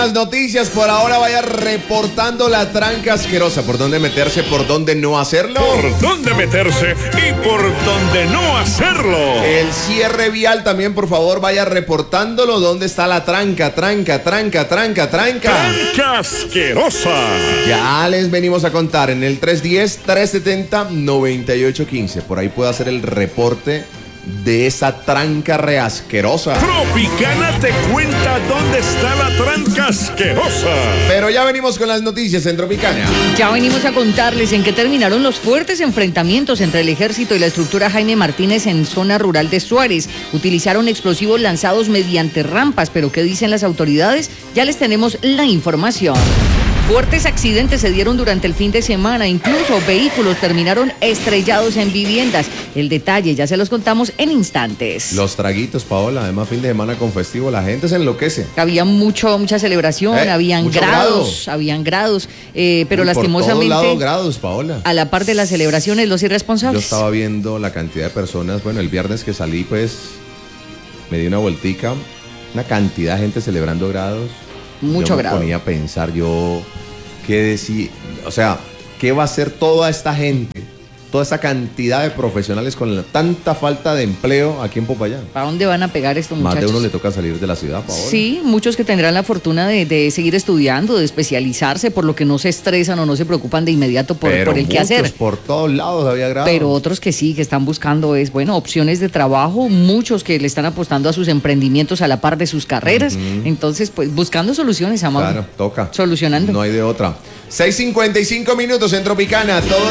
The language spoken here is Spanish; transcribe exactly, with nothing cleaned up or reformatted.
Las noticias, por ahora vaya reportando la tranca asquerosa. ¿Por dónde meterse, por dónde no hacerlo? Por dónde meterse y por dónde no hacerlo. El cierre vial también, por favor, vaya reportándolo. ¿Dónde está la tranca, tranca, tranca, tranca, tranca? Tranca asquerosa. Ya les venimos a contar en el tres uno cero, tres siete cero, nueve ocho uno cinco. Por ahí puedo hacer el reporte de esa tranca reasquerosa. Tropicana te cuenta dónde está la tranca asquerosa. Pero ya venimos con las noticias en Tropicana. Ya venimos a contarles en qué terminaron los fuertes enfrentamientos entre el ejército y la estructura Jaime Martínez en zona rural de Suárez. Utilizaron explosivos lanzados mediante rampas, pero ¿qué dicen las autoridades? Ya les tenemos la información. Fuertes accidentes se dieron durante el fin de semana, incluso vehículos terminaron estrellados en viviendas. El detalle ya se los contamos en instantes. Los traguitos, Paola, además fin de semana con festivo, la gente se enloquece. Había mucho, mucha celebración, eh, habían grados, grado. habían grados, eh, pero Uy, lastimosamente por todos lados grados, Paola. a la par de las celebraciones, los Yo irresponsables. estaba viendo la cantidad de personas, bueno, el viernes que salí, pues, me di una vueltica, una cantidad de gente celebrando grados. Mucho yo me grado. ponía a pensar yo, ¿qué decir? O sea, ¿qué va a hacer toda esta gente? Toda esa cantidad de profesionales con la, tanta falta de empleo aquí en Popayán. ¿Para dónde van a pegar estos Más muchachos? de uno le toca salir de la ciudad, Paola. Sí, muchos que tendrán la fortuna de, de seguir estudiando, de especializarse, por lo que no se estresan o no se preocupan de inmediato por, Pero por el qué muchos, hacer. por todos lados había grados. Pero otros que sí, que están buscando es, bueno, opciones de trabajo, muchos que le están apostando a sus emprendimientos a la par de sus carreras. Uh-huh. Entonces, pues, buscando soluciones, Amado. Claro, toca. Solucionando. No hay de otra. seis cincuenta y cinco minutos en Tropicana, todo